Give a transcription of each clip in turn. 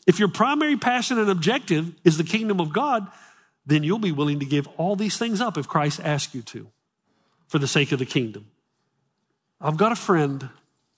If your primary passion and objective is the kingdom of God, then you'll be willing to give all these things up if Christ asks you to for the sake of the kingdom. I've got a friend.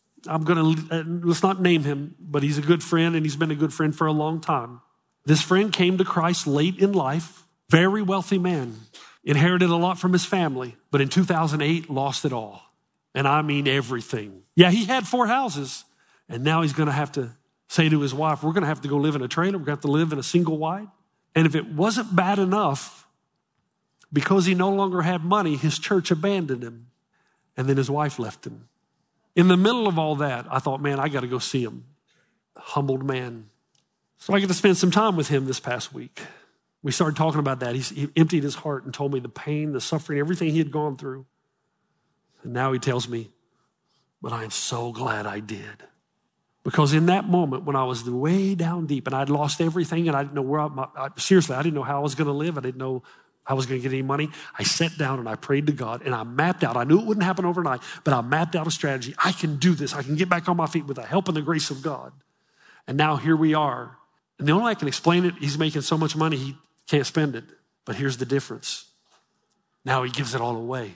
Let's not name him, but he's a good friend, and he's been a good friend for a long time. This friend came to Christ late in life, very wealthy man, inherited a lot from his family, but in 2008 lost it all. And I mean everything. Yeah, he had 4 houses, and now he's going to have to say to his wife, we're going to have to go live in a trailer. We're going to have to live in a single wide. And if it wasn't bad enough, because he no longer had money, his church abandoned him. And then his wife left him. In the middle of all that, I thought, man, I got to go see him. Humbled man. So I get to spend some time with him this past week. We started talking about that. He emptied his heart and told me the pain, the suffering, everything he had gone through. And now he tells me, but I am so glad I did. Because in that moment when I was way down deep and I'd lost everything and I didn't know where seriously, I didn't know how I was going to live. I didn't know how I was going to get any money. I sat down and I prayed to God and I mapped out. I knew it wouldn't happen overnight, but I mapped out a strategy. I can do this. I can get back on my feet with the help and the grace of God. And now here we are. And the only way I can explain it, he's making so much money, he can't spend it. But here's the difference. Now he gives it all away.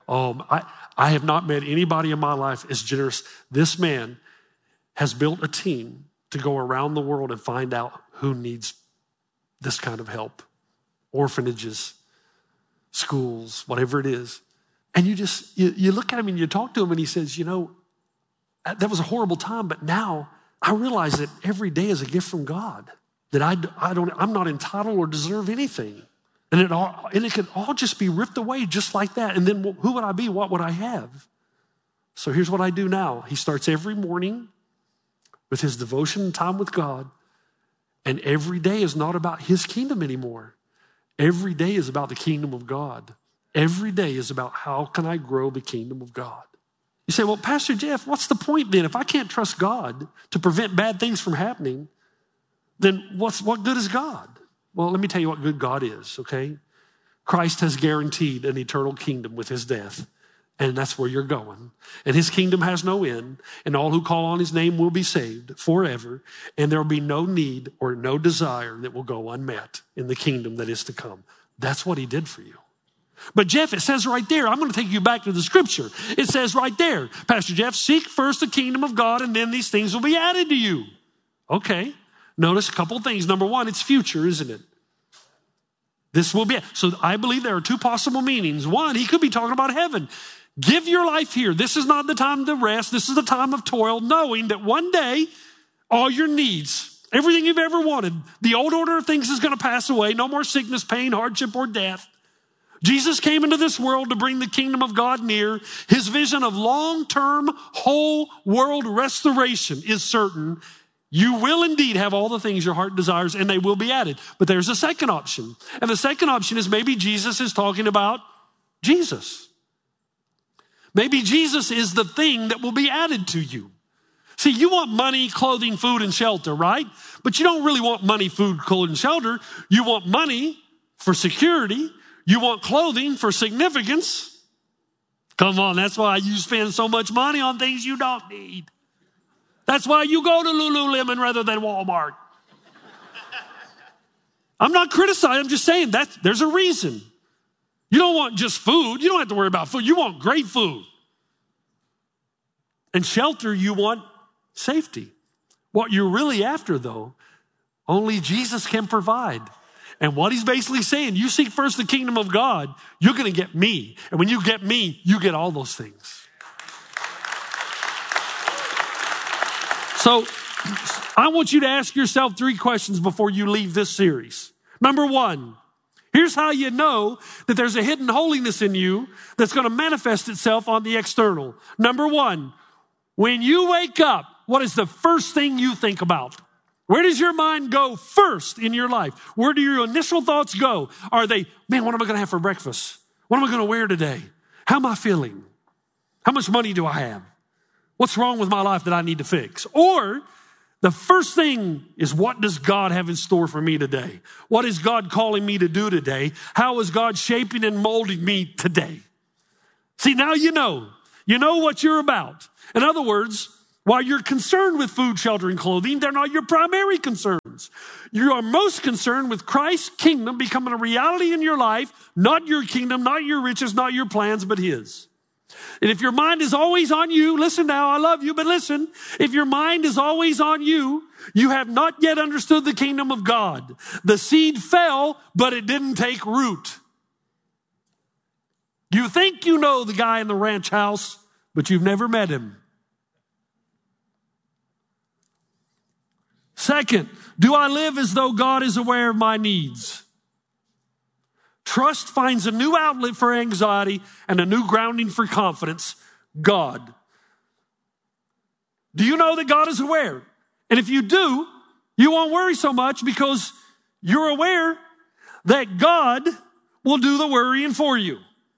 I have not met anybody in my life as generous. This man has built a team to go around the world and find out who needs this kind of help. Orphanages, schools, whatever it is. And you look at him and you talk to him and he says, that was a horrible time, but now I realize that every day is a gift from God, that I'm not entitled or deserve anything. And it could all just be ripped away just like that. And then who would I be? What would I have? So here's what I do now. He starts every morning with his devotion and time with God. And every day is not about his kingdom anymore. Every day is about the kingdom of God. Every day is about how can I grow the kingdom of God. You say, well, Pastor Jeff, what's the point then? If I can't trust God to prevent bad things from happening, then what good is God? Well, let me tell you what good God is, okay? Christ has guaranteed an eternal kingdom with his death. And that's where you're going. And his kingdom has no end. And all who call on his name will be saved forever. And there will be no need or no desire that will go unmet in the kingdom that is to come. That's what he did for you. But Jeff, it says right there, I'm going to take you back to the scripture. It says right there, Pastor Jeff, seek first the kingdom of God and then these things will be added to you. Okay. Notice a couple of things. Number one, it's future, isn't it? This will be. So I believe there are 2 possible meanings. One, he could be talking about heaven. Give your life here. This is not the time to rest. This is the time of toil, knowing that one day, all your needs, everything you've ever wanted, the old order of things is going to pass away. No more sickness, pain, hardship, or death. Jesus came into this world to bring the kingdom of God near. His vision of long-term, whole world restoration is certain. You will indeed have all the things your heart desires, and they will be added. But there's a second option. And the second option is maybe Jesus is talking about Jesus. Maybe Jesus is the thing that will be added to you. See, you want money, clothing, food, and shelter, right? But you don't really want money, food, clothing, and shelter. You want money for security. You want clothing for significance. Come on, that's why you spend so much money on things you don't need. That's why you go to Lululemon rather than Walmart. I'm not criticizing, I'm just saying that there's a reason. You don't want just food. You don't have to worry about food. You want great food. And shelter, you want safety. What you're really after, though, only Jesus can provide. And what he's basically saying, you seek first the kingdom of God, you're going to get me. And when you get me, you get all those things. So I want you to ask yourself 3 questions before you leave this series. Number 1, here's how you know that there's a hidden holiness in you that's going to manifest itself on the external. Number 1, when you wake up, what is the first thing you think about? Where does your mind go first in your life? Where do your initial thoughts go? Are they, man, what am I going to have for breakfast? What am I going to wear today? How am I feeling? How much money do I have? What's wrong with my life that I need to fix? Or the first thing is, what does God have in store for me today? What is God calling me to do today? How is God shaping and molding me today? See, now you know what you're about. In other words, while you're concerned with food, shelter, and clothing, they're not your primary concerns. concerns. You are most concerned with Christ's kingdom becoming a reality in your life, not your kingdom, not your riches, not your plans, but his. And if your mind is always on you, listen now, I love you, but listen, if your mind is always on you, you have not yet understood the kingdom of God. The seed fell, but it didn't take root. You think you know the guy in the ranch house, but you've never met him. Second, do I live as though God is aware of my needs? Trust finds a new outlet for anxiety and a new grounding for confidence, God. Do you know that God is aware? And if you do, you won't worry so much because you're aware that God will do the worrying for you.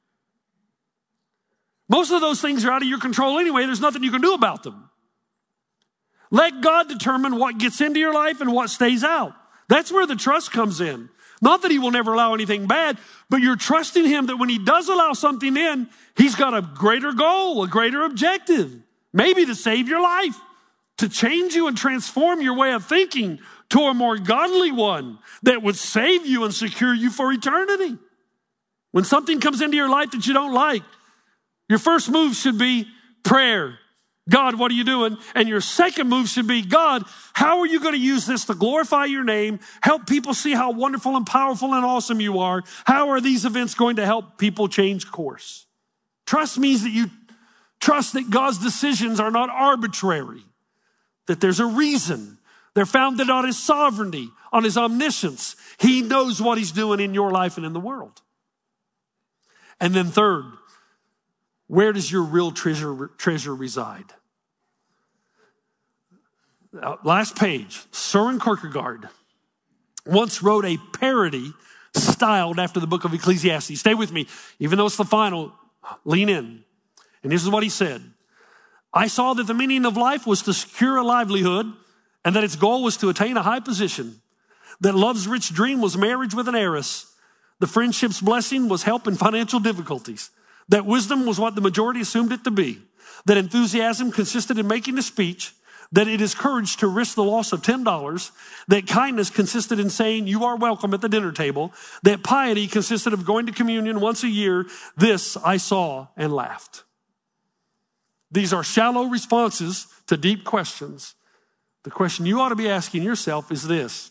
Most of those things are out of your control anyway. There's nothing you can do about them. Let God determine what gets into your life and what stays out. That's where the trust comes in. Not that he will never allow anything bad, but you're trusting him that when he does allow something in, he's got a greater goal, a greater objective. Maybe to save your life, to change you and transform your way of thinking to a more godly one that would save you and secure you for eternity. When something comes into your life that you don't like, your first move should be prayer. God, what are you doing? And your second move should be, God, how are you going to use this to glorify your name? Help people see how wonderful and powerful and awesome you are. How are these events going to help people change course? Trust means that you trust that God's decisions are not arbitrary, that there's a reason. They're founded on his sovereignty, on his omniscience. He knows what he's doing in your life and in the world. And then third, where does your real treasure reside? Last page. Søren Kierkegaard once wrote a parody styled after the book of Ecclesiastes. Stay with me. Even though it's the final, lean in. And this is what he said. I saw that the meaning of life was to secure a livelihood and that its goal was to attain a high position. That love's rich dream was marriage with an heiress. The friendship's blessing was help in financial difficulties. That wisdom was what the majority assumed it to be. That enthusiasm consisted in making a speech. That it is courage to risk the loss of $10. That kindness consisted in saying you are welcome at the dinner table. That piety consisted of going to communion once a year. This I saw and laughed. These are shallow responses to deep questions. The question you ought to be asking yourself is this.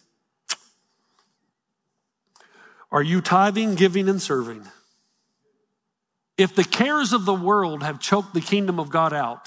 Are you tithing, giving, and serving? If the cares of the world have choked the kingdom of God out,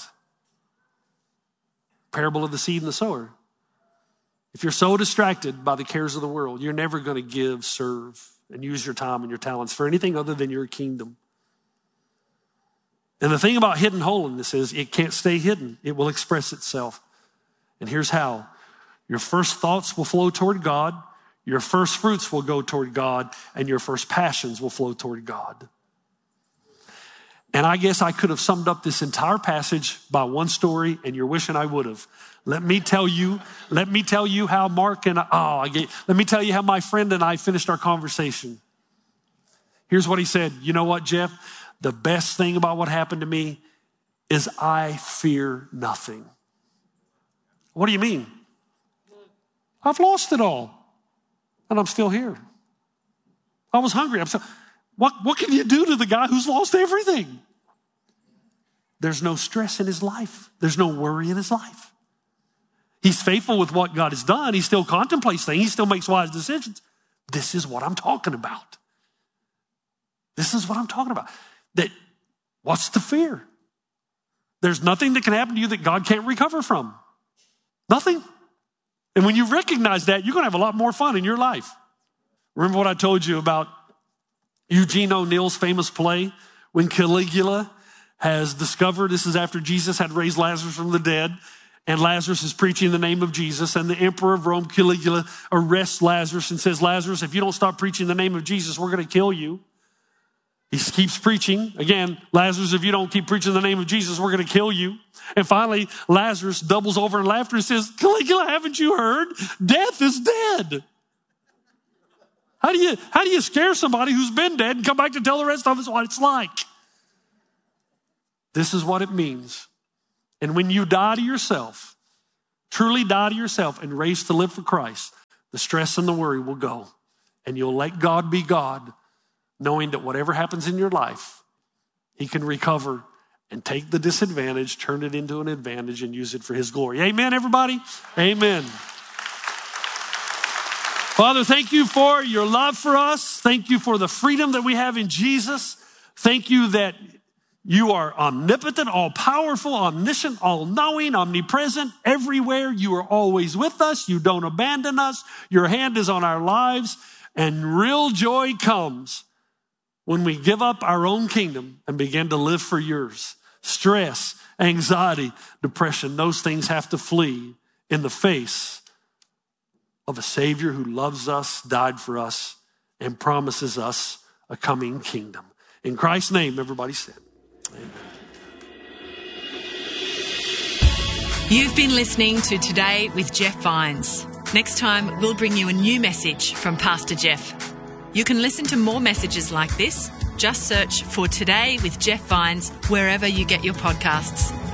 parable of the seed and the sower. If you're so distracted by the cares of the world, you're never going to give, serve, and use your time and your talents for anything other than your kingdom. And the thing about hidden holiness is it can't stay hidden. It will express itself. And here's how. Your first thoughts will flow toward God. Your first fruits will go toward God. And your first passions will flow toward God. And I guess I could have summed up this entire passage by one story, and you're wishing I would have. Let me tell you how let me tell you how my friend and I finished our conversation. Here's what he said. You know what, Jeff? The best thing about what happened to me is I fear nothing. What do you mean? I've lost it all, and I'm still here. I was hungry. What can you do to the guy who's lost everything? There's no stress in his life. There's no worry in his life. He's faithful with what God has done. He still contemplates things. He still makes wise decisions. This is what I'm talking about. This is what I'm talking about. What's the fear? There's nothing that can happen to you that God can't recover from. Nothing. And when you recognize that, you're going to have a lot more fun in your life. Remember what I told you about Eugene O'Neill's famous play when Caligula has discovered, this is after Jesus had raised Lazarus from the dead, and Lazarus is preaching the name of Jesus, and the emperor of Rome, Caligula, arrests Lazarus and says, Lazarus, if you don't stop preaching the name of Jesus, we're going to kill you. He keeps preaching. Again, Lazarus, if you don't keep preaching the name of Jesus, we're going to kill you. And finally, Lazarus doubles over in laughter and says, Caligula, haven't you heard? Death is dead. How do you scare somebody who's been dead and come back to tell the rest of us what it's like? This is what it means. And when you die to yourself, truly die to yourself and raise to live for Christ, The stress and the worry will go. And you'll let God be God, knowing that whatever happens in your life, he can recover and take the disadvantage, turn it into an advantage, and use it for his glory. Amen, everybody? Amen. Father, thank you for your love for us. Thank you for the freedom that we have in Jesus. Thank you that you are omnipotent, all-powerful, omniscient, all-knowing, omnipresent, everywhere. You are always with us. You don't abandon us. Your hand is on our lives. And real joy comes when we give up our own kingdom and begin to live for yours. Stress, anxiety, depression, those things have to flee in the face of a Savior who loves us, died for us, and promises us a coming kingdom. In Christ's name, everybody said, amen. You've been listening to Today with Jeff Vines. Next time, we'll bring you a new message from Pastor Jeff. You can listen to more messages like this. Just search for Today with Jeff Vines wherever you get your podcasts.